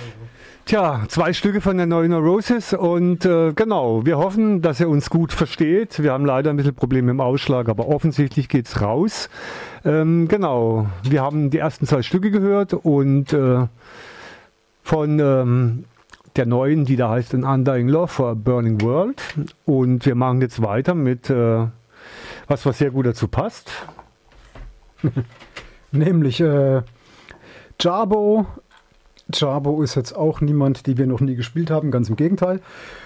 Tja, 2 Stücke von der neuen Roses und genau, wir hoffen, dass ihr uns gut versteht. Wir haben leider ein bisschen Probleme im Ausschlag, aber offensichtlich geht's raus. Genau, wir haben die ersten 2 Stücke gehört und von der neuen, die da heißt An Undying Love for a Burning World. Und wir machen jetzt weiter mit was sehr gut dazu passt. Nämlich Jarboe. Jarboe ist jetzt auch niemand, die wir noch nie gespielt haben, ganz im Gegenteil.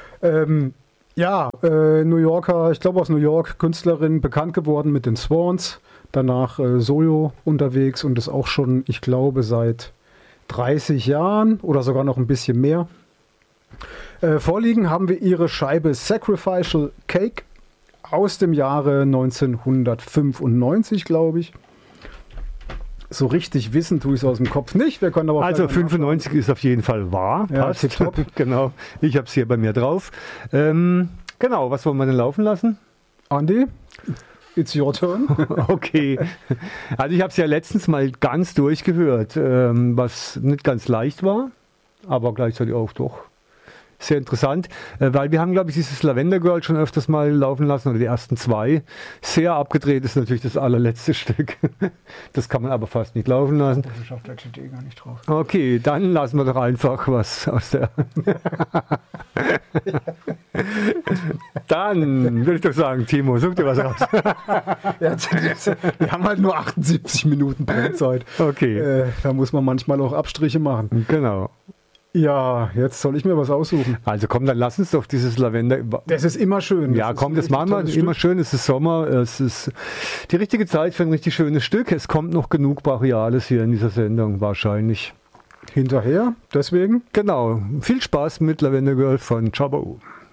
New Yorker, ich glaube aus New York, Künstlerin, bekannt geworden mit den Swans, danach solo unterwegs und ist auch schon, ich glaube, seit 30 Jahren oder sogar noch ein bisschen mehr. Vorliegen haben wir ihre Scheibe Sacrificial Cake aus dem Jahre 1995, glaube ich. So richtig wissen tue ich es aus dem Kopf nicht. Wir können aber also 95 ist auf jeden Fall wahr. Ja, passt. tipptopp. Genau, ich habe es hier bei mir drauf. Genau, was wollen wir denn laufen lassen? Andi, it's your turn. Okay, also ich habe es ja letztens mal ganz durchgehört, was nicht ganz leicht war, aber gleichzeitig auch doch sehr interessant, weil wir haben, glaube ich, dieses Lavender Girl schon öfters mal laufen lassen, oder die ersten 2. Sehr abgedreht ist natürlich das allerletzte Stück. Das kann man aber fast nicht laufen lassen. Das ist auf der CD gar nicht drauf. Okay, dann lassen wir doch einfach was aus der... Dann würde ich doch sagen, Timo, such dir was raus. Ja, wir haben halt nur 78 Minuten Brennzeit. Okay. Da muss man manchmal auch Abstriche machen. Genau. Ja, jetzt soll ich mir was aussuchen. Also komm, dann lass uns doch dieses Lavender... Das ist immer schön. Ja, komm, das machen wir immer schön. Es ist Sommer, es ist die richtige Zeit für ein richtig schönes Stück. Es kommt noch genug Brachiales hier in dieser Sendung, wahrscheinlich. Hinterher, deswegen. Genau. Viel Spaß mit Lavender Girl von Jarboe.